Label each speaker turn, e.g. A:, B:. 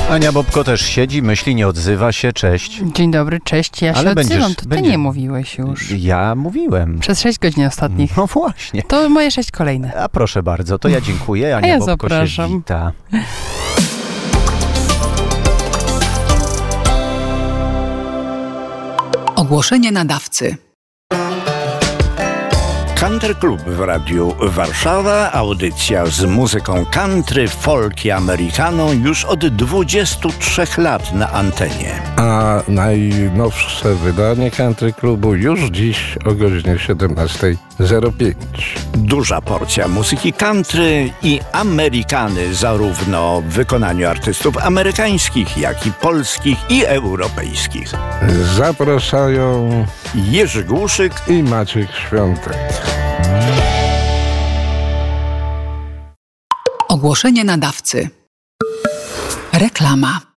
A: Ania Bobko też siedzi, myśli, nie odzywa się. Cześć.
B: Dzień dobry, cześć. Ja się odzywam, to ty nie mówiłeś już.
A: Ja mówiłem.
B: Przez 6 godzin ostatnich.
A: No właśnie.
B: To moje 6 kolejne.
A: A proszę bardzo, to ja dziękuję. Ania
B: ja
A: Bobko
B: zapraszam.
A: się wita.
C: Ogłoszenie nadawcy.
D: Country Club w Radiu Warszawa. Audycja z muzyką country, folk i americano już od 23 lat na antenie.
E: A najnowsze wydanie Country Clubu już dziś o godzinie 17:05.
D: Duża porcja muzyki country i amerykany, zarówno w wykonaniu artystów amerykańskich, jak i polskich i europejskich.
E: Zapraszają
D: Jerzy Głuszyk
E: i Maciek Świątek.
C: Ogłoszenie nadawcy. Reklama.